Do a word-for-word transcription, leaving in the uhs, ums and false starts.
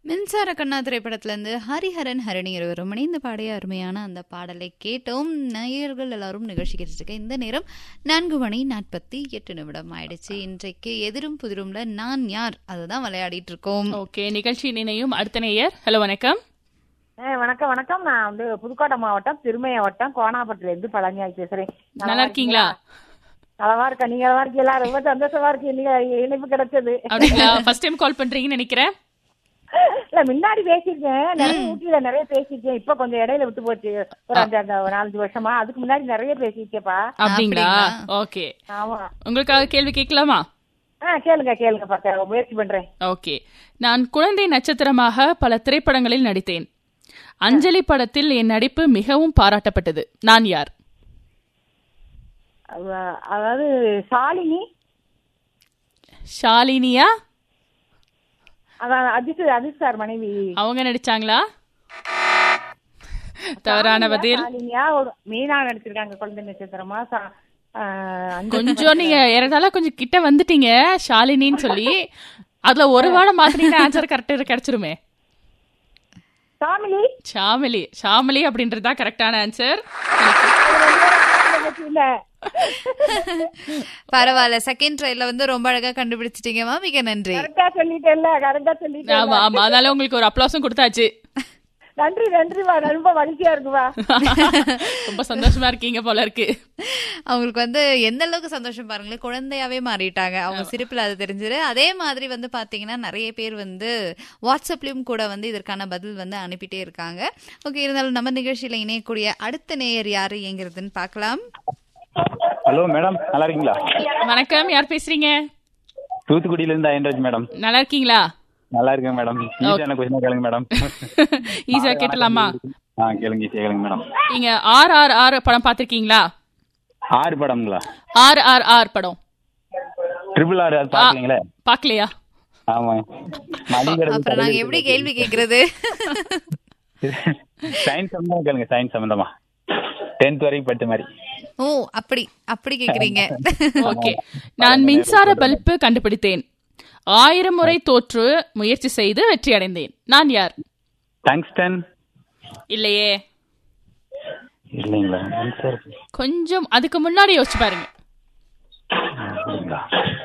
மின்சார கண்ணா திரைப்படத்திலிருந்து ஹரிஹரன் ஹரணி இருவரும் இணைந்து பாடிய அருமையான அந்த பாடலை கேட்டோம். நேயர்கள் எல்லாரும் நிகழ்ச்சி கேட்டுருக்க இந்த நேரம் நான்கு மணி நாற்பத்தி எட்டு நிமிடம் ஆயிடுச்சு. இன்றைக்கு எதிரும் புதிரும்ல நான் யார் அதுதான் விளையாடிட்டு இருக்கோம். ஓகே, நிகழ்ச்சி நினையும் அடுத்த நேயர். ஹலோ, வணக்கம். வணக்கம் வணக்கம். நான் வந்து புதுக்கோட்டை மாவட்டம் திருமய வட்டம் கோணாப்பட்டில இருந்து பழனியாய் பேசுறேன். நல்லா இருக்கீங்களா? நலமா இருக்கா, நீங்க நல்லா இருக்கீங்களா? ரொம்ப சந்தோஷமா இருக்கு, நீங்க இணைப்பு கிடைச்சது. அப்படிங்களா? ஃபர்ஸ்ட் டைம் கால் பண்றீங்கன்னு நினைக்கிறேன். இல்ல, முன்னாடி பேசிருக்கேன், நிறைய ஊட்டியில நிறைய பேசிருக்கேன். இப்ப கொஞ்சம் இடையில விட்டு போச்சு ஒரு அஞ்சு நாலஞ்சு வருஷமா. அதுக்கு முன்னாடி நிறைய பேசிருக்கேப்பா. அப்படிங்களா? ஓகே, ஆமா. உங்களுக்காக கேள்வி கேட்கலாமா? ஆஹ் கேளுங்க கேளுங்க, பாக்க முயற்சி பண்றேன். ஓகே, நான் குழந்தை நட்சத்திரமாக பல திரைப்படங்களில் நடித்தேன். அஞ்சலி படத்தில் என் நடிப்பு மிகவும் பாராட்டப்பட்டது. நான் யார்? அதாவது ஷாலினி. ஷாலினியா? அதான் அஜித் அஜித் சார் மனைவி. அவங்க நடிச்சாங்களா? தவறான பதில். மீனா நடிச்சிருக்காங்க குழந்தை நட்சத்திரமா. கொஞ்சம் நீங்க ஏறதால கொஞ்சம் கிட்ட வந்துட்டீங்க ஷாலினின்னு சொல்லி. அதுல ஒரு வாரம் மாத்திரீங்கன்னா ஆன்சர் கரெக்டா கிடைச்சிருமே. ஷாமிலி. ஷாமிலி ஷாமிலி அப்படின்றதா கரெக்டான ஆன்சர். பரவாயில்ல, செகண்ட் ட்ரைல வந்து ரொம்ப அழகா கண்டுபிடிச்சிட்டீங்கம்மா, மிக நன்றி. ஆமா ஆமா, அதனால உங்களுக்கு ஒரு அப்ளாஸும் கொடுத்தாச்சு. நன்றி நன்றிவா, ரொம்ப மகிழ்ச்சியா இருக்குவா. ரொம்ப சந்தோஷமா இருக்கீங்க போல இருக்கு. அவங்களுக்கு வந்து எந்த அளவுக்கு சந்தோஷம் பாருங்களேன், குழந்தையாவே மாறிட்டாங்க அவங்க சிரிப்புல, அது தெரிஞ்சிரு. அதே மாதிரி வந்து பாத்தீங்கன்னா நிறைய பேர் வந்து வாட்ஸ்அப்லயும் கூட வந்து இதற்கான பதில் வந்து அனுப்பிட்டே இருக்காங்க. ஓகே, இருந்தாலும் நம்ம நிகழ்ச்சியில இணையக்கூடிய அடுத்த நேயர் யாரு எங்கிறதுன்னு பாக்கலாம். ஹலோ மேடம், நல்லா இருக்கீங்களா? வணக்கம், யார் பேசுறீங்க? தூத்துக்குடியில இருந்து ஐயன்ராஜ் மேடம். நல்லா இருக்கீங்களா? நல்லா இருக்கேன் மேடம். ஈஸியான क्वेश्चन கேளுங்க மேடம். ஈஸியா கேட்டலாமா? ஆ கேளுங்க, ஈஸியா கேளுங்க மேடம். நீங்க ஆர் ஆர் ஆர் படம் பாத்திருக்கீங்களா? ஆர் படம்ங்களா? ஆர் ஆர் ஆர் படம். Triple R பாக்கலீங்களா? பாக்கலையா? ஆமா. அப்புறம் நாங்க எப்படி கேள்வி கேக்குறது? சயின்ஸ் சம்பந்தமா கேளுங்க, சயின்ஸ் சம்பந்தமா. டென்த் வரைக்கும் படிச்ச மாதிரி. ஓ, அப்படி அப்படி கேக்குறீங்க. ஓகே, நான் மின்சார பல்பு கண்டுபிடித்தேன். ஆயிரம் முறை தோற்று முயற்சி செய்து வெற்றி அடைந்தேன். நான் யார்? டங்ஸ்டன். இல்லையே. இல்லைங்களா? கொஞ்சம் அதுக்கு முன்னாடி யோசிச்சு பாருங்க.